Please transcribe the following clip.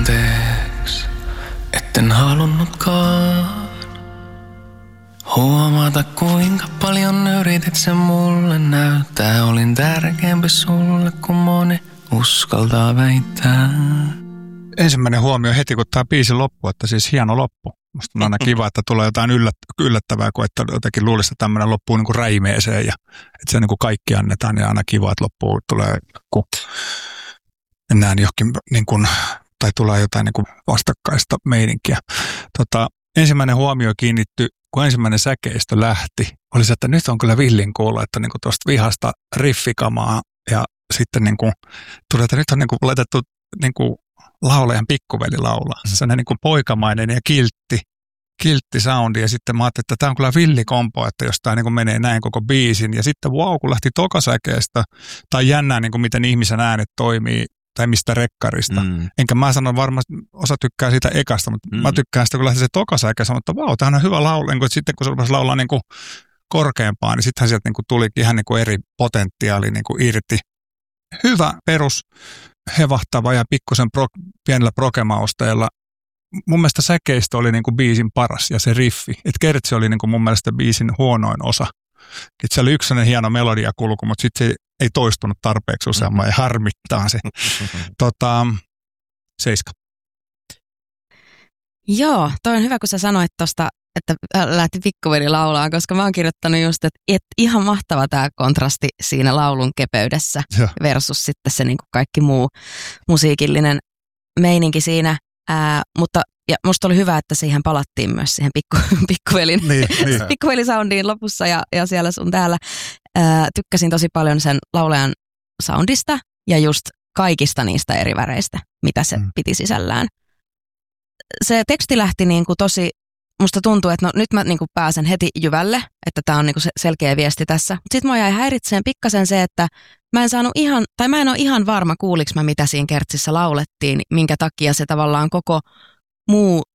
Anteeksi, etten halunnutkaan huomata, kuinka paljon yritit sen mulle näyttää. Olin tärkeämpi sulle, kuin moni uskaltaa väittää. Ensimmäinen huomio heti, kun tämä biisi loppuu, että siis hieno loppu. Musta on aina kiva, että tulee jotain yllättävää, kun että jotenkin luulisi, että tämmöinen loppuu niin kuin räimeeseen ja että se niin kuin kaikki annetaan ja aina kiva, että loppuu tulee, kun mennään johonkin niin kuin, tai tulee jotain niin kuin vastakkaista meininkiä. Ensimmäinen huomio kiinnittyi, kun ensimmäinen säkeistö lähti, oli se, että nyt on kyllä villin kuulla, että niin kuin tuosta vihasta riffikamaa ja sitten niin kuin tulee, että nyt on niin kuin laitettu niin kuin laulajan pikkuveli laulaa. Se on niin kuin poikamainen ja kiltti soundi ja sitten mä ajattelin, että tämä on kyllä villikompo, että jos tämä niin kuin menee näin koko biisin ja sitten kun lähti tokasäkeestä tai jännää niin kuin miten ihmisen äänet toimii tai mistä rekkarista. Enkä mä sano varmasti, osa tykkää siitä ekasta, mutta mä tykkään sitä, kun lähti se tokasäke, mutta tämähän on hyvä laulu. Niin sitten kun se rupesi laulaa niin kuin korkeampaan, niin sittenhän sieltä niin kuin tulikin ihan niin kuin eri potentiaali niin kuin irti. Hyvä perus, hevahtava ja pikkusen pienellä prokemausteella. Mun mielestä säkeistö oli niin kuin biisin paras ja se riffi. Et kertsi oli niin kuin mun mielestä biisin huonoin osa. Et se oli yksi hieno melodiakulku, mutta sitten se ei toistunut tarpeeksi useamman ja harmittaa se. 7. Joo, toi on hyvä, kun sä sanoit tuosta, että lähti pikkuveli laulaa, koska mä oon kirjoittanut just, että ihan mahtava tää kontrasti siinä laulun kepeydessä versus sitten se niin kuin kaikki muu musiikillinen meininki siinä. Mutta ja musta oli hyvä, että siihen palattiin myös siihen pikkuvelisoundiin lopussa ja siellä sun täällä. Tykkäsin tosi paljon sen laulajan soundista ja just kaikista niistä eri väreistä, mitä se piti sisällään. Se teksti lähti niin kuin tosi, musta tuntuu, että no nyt mä niin kuin pääsen heti jyvälle, että tää on niin kuin selkeä viesti tässä. Sitten mua jäi häiritseen pikkasen se, että mä en ole ihan varma, kuuliks mä mitä siinä kertsissä laulettiin, minkä takia se tavallaan koko muu